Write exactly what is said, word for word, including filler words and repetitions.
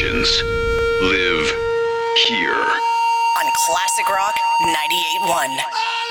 legends live here on Classic Rock ninety-eight point one.